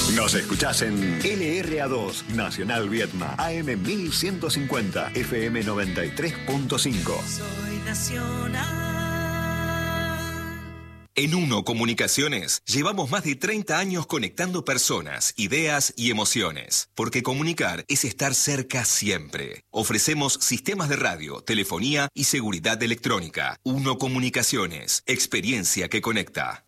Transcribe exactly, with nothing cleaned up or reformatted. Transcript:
Nos escuchás en L R A dos, Nacional Viedma, A M mil ciento cincuenta, F M noventa y tres punto cinco. Soy nacional. En Uno Comunicaciones llevamos más de treinta años conectando personas, ideas y emociones, porque comunicar es estar cerca siempre. Ofrecemos sistemas de radio, telefonía y seguridad electrónica. Uno Comunicaciones, experiencia que conecta.